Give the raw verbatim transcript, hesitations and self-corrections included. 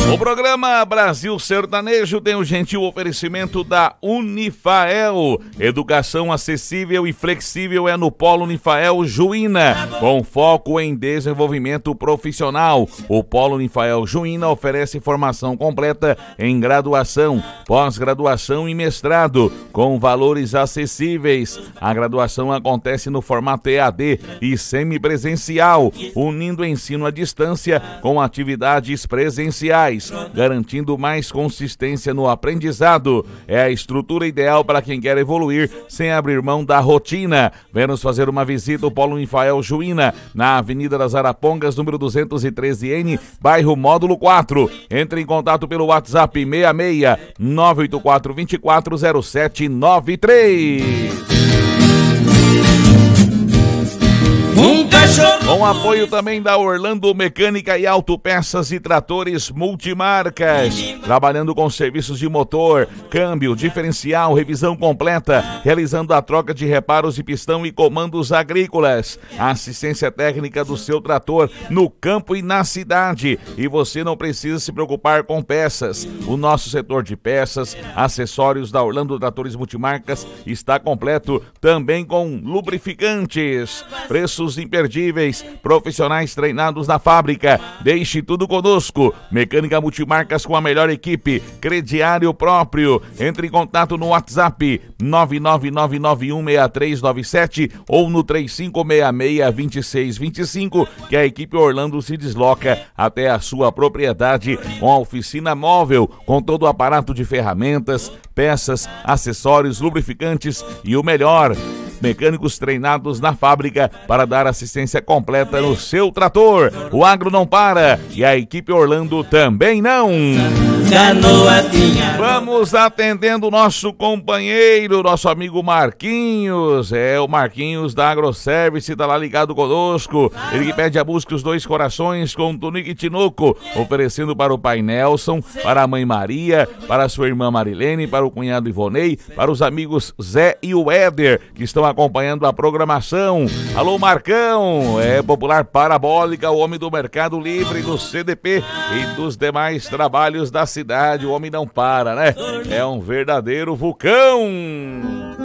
O programa Brasil Sertanejo tem o gentil oferecimento da Unifael. Educação acessível e flexível é no Polo Unifael Juína, com foco em desenvolvimento profissional. O Polo Unifael Juína oferece formação completa em graduação, pós-graduação e mestrado, com valores acessíveis. A graduação acontece no formato E A D e semipresencial, unindo ensino à distância com atividades presenciais, garantindo mais consistência no aprendizado. É a estrutura ideal para quem quer evoluir sem abrir mão da rotina. Venha nos fazer uma visita ao Polo Unifael Juína, na Avenida das Arapongas, número duzentos e treze N, bairro Módulo quatro. Entre em contato pelo WhatsApp seis seis nove oito quatro dois quatro zero sete nove três. Um cachorro. Com apoio também da Orlando Mecânica e Autopeças e Tratores Multimarcas, trabalhando com serviços de motor, câmbio, diferencial, revisão completa, realizando a troca de reparos de pistão e comandos agrícolas, assistência técnica do seu trator no campo e na cidade. E você não precisa se preocupar com peças. O nosso setor de peças, acessórios da Orlando Tratores Multimarcas está completo, também com lubrificantes, preços imperdíveis, profissionais treinados na fábrica. Deixe tudo conosco. Mecânica Multimarcas com a melhor equipe, crediário próprio. Entre em contato no WhatsApp nove nove nove nove um seis três nove sete ou no três cinco seis seis dois seis dois cinco, que a equipe Orlando se desloca até a sua propriedade com a oficina móvel, com todo o aparato de ferramentas, peças, acessórios, lubrificantes e o melhor, mecânicos treinados na fábrica para dar assistência completa no seu trator. O agro não para e a equipe Orlando também não. Vamos atendendo o nosso companheiro, nosso amigo Marquinhos. É o Marquinhos da AgroService, tá lá ligado conosco. Ele que pede a música Os Dois Corações com Tonico e Tinoco, oferecendo para o pai Nelson, para a mãe Maria, para a sua irmã Marilene, para o cunhado Ivonei, para os amigos Zé e o Éder, que estão acompanhando a programação. Alô, Marcão, é Popular Parabólica, o homem do Mercado Livre, do C D P e dos demais trabalhos da cidade. O homem não para, né? É um verdadeiro vulcão.